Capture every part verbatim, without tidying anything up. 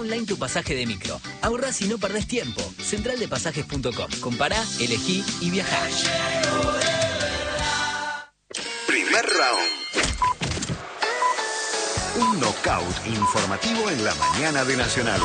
Online tu pasaje de micro. Ahorrás y no perdés tiempo. central de pasajes punto com. Compará, elegí y viajá. Primer round. Un knockout informativo en la mañana de Nacional.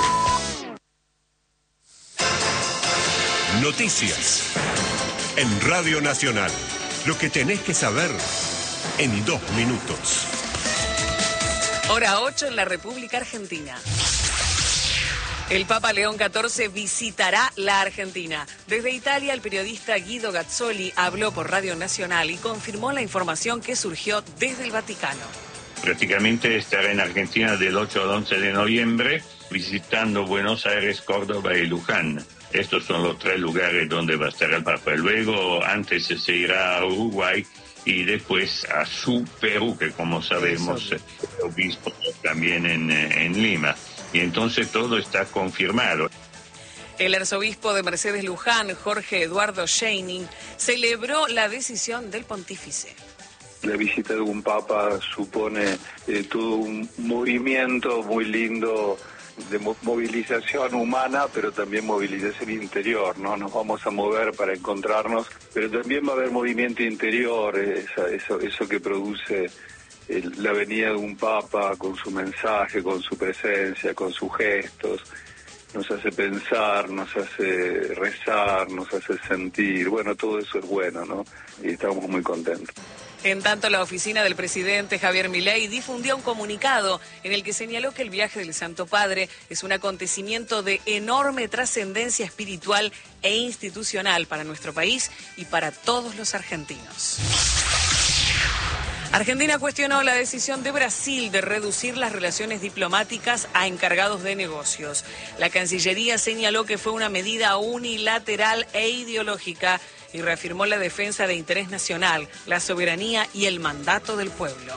Noticias. En Radio Nacional. Lo que tenés que saber en dos minutos. Hora ocho en la República Argentina. El Papa León catorce visitará la Argentina. Desde Italia, el periodista Guido Gazzoli habló por Radio Nacional y confirmó la información que surgió desde el Vaticano. Prácticamente estará en Argentina del ocho al once de noviembre, visitando Buenos Aires, Córdoba y Luján. Estos son los tres lugares donde va a estar el Papa. Luego, antes se irá a Uruguay y después a su Perú, que como sabemos, el obispo también en, en Lima. Y entonces todo está confirmado. El arzobispo de Mercedes Luján, Jorge Eduardo Scheining, celebró la decisión del pontífice. La visita de un papa supone eh, todo un movimiento muy lindo de mo- movilización humana, pero también movilización interior, ¿no? Nos vamos a mover para encontrarnos, pero también va a haber movimiento interior, esa, eso, eso que produce el, la venida de un papa con su mensaje, con su presencia, con sus gestos. Nos hace pensar, nos hace rezar, nos hace sentir. Bueno, todo eso es bueno, ¿no? Y estamos muy contentos. En tanto, la oficina del presidente Javier Milei difundió un comunicado en el que señaló que el viaje del Santo Padre es un acontecimiento de enorme trascendencia espiritual e institucional para nuestro país y para todos los argentinos. Argentina cuestionó la decisión de Brasil de reducir las relaciones diplomáticas a encargados de negocios. La Cancillería señaló que fue una medida unilateral e ideológica y reafirmó la defensa de interés nacional, la soberanía y el mandato del pueblo.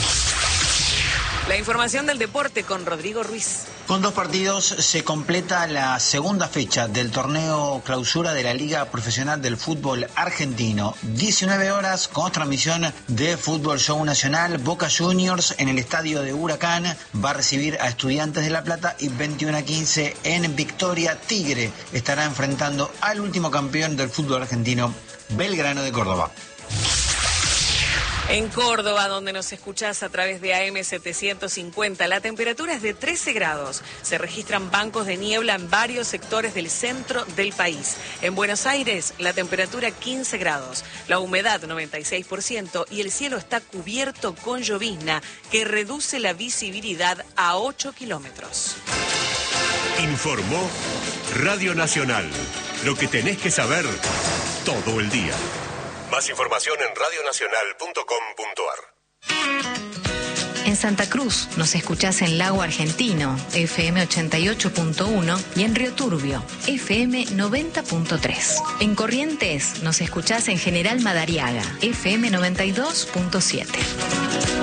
La información del deporte con Rodrigo Ruiz. Con dos partidos se completa la segunda fecha del torneo clausura de la Liga Profesional del Fútbol Argentino. diecinueve horas con transmisión de Fútbol Show Nacional. Boca Juniors en el estadio de Huracán va a recibir a Estudiantes de La Plata y veintiuno a quince en Victoria. Tigre estará enfrentando al último campeón del fútbol argentino, Belgrano de Córdoba. En Córdoba, donde nos escuchás a través de A M setecientos cincuenta, la temperatura es de trece grados. Se registran bancos de niebla en varios sectores del centro del país. En Buenos Aires, la temperatura quince grados, la humedad noventa y seis por ciento y el cielo está cubierto con llovizna que reduce la visibilidad a ocho kilómetros. Informó Radio Nacional. Lo que tenés que saber todo el día. Más información en radio nacional punto com punto ar. En Santa Cruz nos escuchás en Lago Argentino, F M ochenta y ocho punto uno, y en Río Turbio, F M noventa punto tres. En Corrientes nos escuchás en General Madariaga, F M noventa y dos punto siete.